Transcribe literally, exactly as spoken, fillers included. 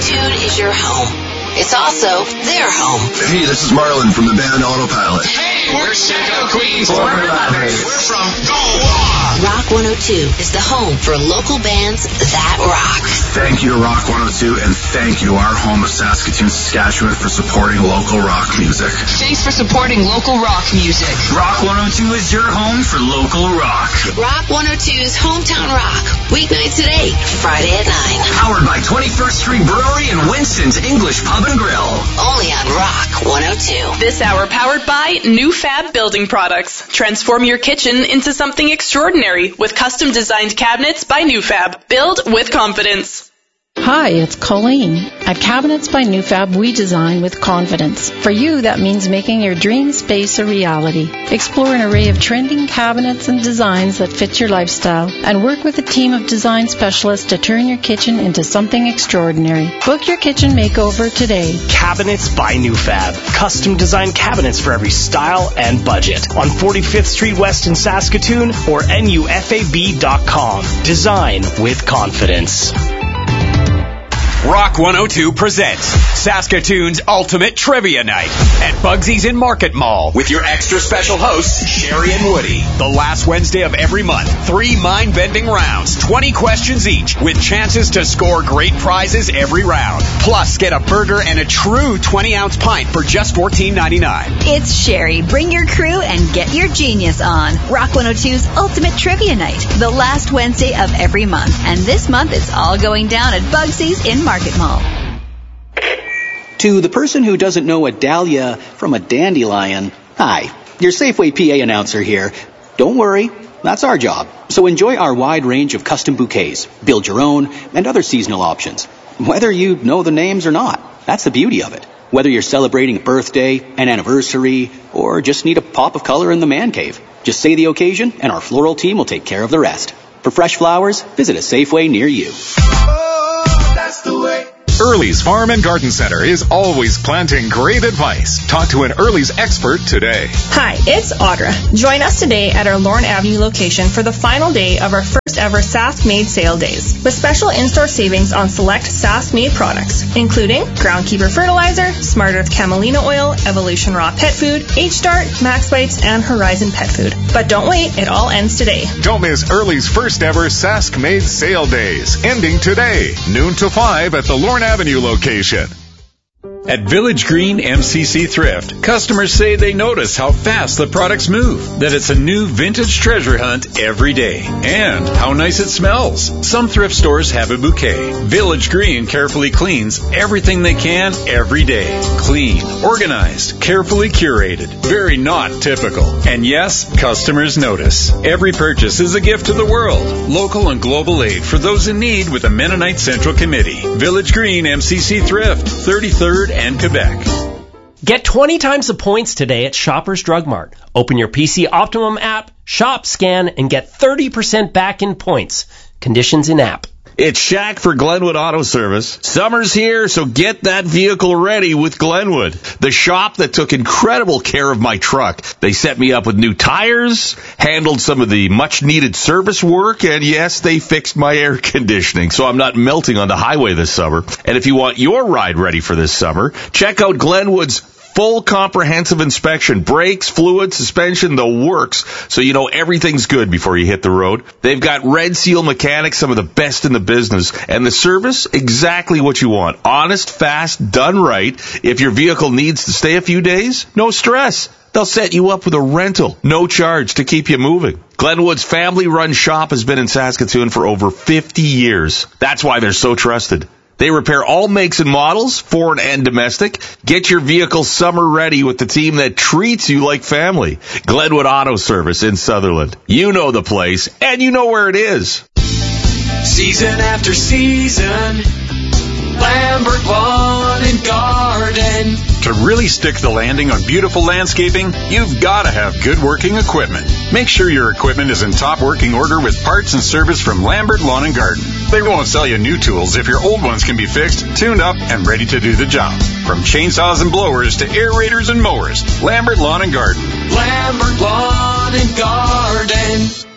Saskatoon is your home. It's also their home. Hey, this is Marlon from the band Autopilot. Hey, we're Shadow Queens. We're from Go Rock. Rock one oh two is the home for local bands that rock. Thank you to Rock one oh two, and thank you, our home of Saskatoon, Saskatchewan, for supporting local rock music. Thanks for supporting local rock music. Rock one oh two is your home for local rock. Rock one oh two's Hometown Rock. Weeknights at eight, Friday at nine. Powered by twenty-first Street Brewery and Winston's English Pub and Grill. Only on Rock one oh two. This hour powered by New Fab Building Products. Transform your kitchen into something extraordinary with custom designed cabinets by New Fab. Build with confidence. Hi, it's Colleen. At Cabinets by New Fab, we design with confidence. For you, that means making your dream space a reality. Explore an array of trending cabinets and designs that fit your lifestyle, and work with a team of design specialists to turn your kitchen into something extraordinary. Book your kitchen makeover today. Cabinets by New Fab. Custom designed cabinets for every style and budget. On forty-fifth Street West in Saskatoon or N U F A B dot com. Design with confidence. Rock one oh two presents Saskatoon's Ultimate Trivia Night at Bugsy's in Market Mall with your extra special hosts, Sherry and Woody. The last Wednesday of every month, three mind-bending rounds, twenty questions each, with chances to score great prizes every round. Plus, get a burger and a true twenty-ounce pint for just fourteen ninety-nine. It's Sherry. Bring your crew and get your genius on. Rock one oh two's Ultimate Trivia Night, the last Wednesday of every month. And this month, it's all going down at Bugsy's in Market Mall. To the person who doesn't know a dahlia from a dandelion, hi, your Safeway P A announcer here. Don't worry, that's our job. So enjoy our wide range of custom bouquets, build your own, and other seasonal options. Whether you know the names or not, that's the beauty of it. Whether you're celebrating a birthday, an anniversary, or just need a pop of color in the man cave, just say the occasion and our floral team will take care of the rest. For fresh flowers, visit a Safeway near you. That's the way. Early's Farm and Garden Center is always planting great advice. Talk to an Early's expert today. Hi, it's Audra. Join us today at our Lorne Avenue location for the final day of our first ever Sask Made Sale Days, with special in-store savings on select Sask Made products, including Groundkeeper Fertilizer, Smart Earth Camelina Oil, Evolution Raw Pet Food, H-Start, Max Bites, and Horizon Pet Food. But don't wait, it all ends today. Don't miss Early's first ever Sask Made Sale Days, ending today, noon to five at the Lorne Avenue location. At Village Green M C C Thrift, customers say they notice how fast the products move, that it's a new vintage treasure hunt every day, and how nice it smells. Some thrift stores have a bouquet. Village Green carefully cleans everything they can every day. Clean, organized, carefully curated. Very not typical. And yes, customers notice. Every purchase is a gift to the world. Local and global aid for those in need with the Mennonite Central Committee. Village Green M C C Thrift, thirty-third and Quebec. Get twenty times the points today at Shoppers Drug Mart. Open your P C Optimum app, shop, scan, and get thirty percent back in points. Conditions in app. It's Shaq for Glenwood Auto Service. Summer's here, so get that vehicle ready with Glenwood, the shop that took incredible care of my truck. They set me up with new tires, handled some of the much-needed service work, and yes, they fixed my air conditioning, so I'm not melting on the highway this summer. And if you want your ride ready for this summer, check out Glenwood's full comprehensive inspection, brakes, fluid, suspension, the works, so you know everything's good before you hit the road. They've got Red Seal mechanics, some of the best in the business, and the service, exactly what you want. Honest, fast, done right. If your vehicle needs to stay a few days, no stress. They'll set you up with a rental, no charge to keep you moving. Glenwood's family-run shop has been in Saskatoon for over fifty years. That's why they're so trusted. They repair all makes and models, foreign and domestic. Get your vehicle summer ready with the team that treats you like family. Glenwood Auto Service in Sutherland. You know the place, and you know where it is. Season after season, Lambert Lawn and Garden. To really stick the landing on beautiful landscaping, you've got to have good working equipment. Make sure your equipment is in top working order with parts and service from Lambert Lawn and Garden. They won't sell you new tools if your old ones can be fixed, tuned up, and ready to do the job. From chainsaws and blowers to aerators and mowers, Lambert Lawn and Garden. Lambert Lawn and Garden.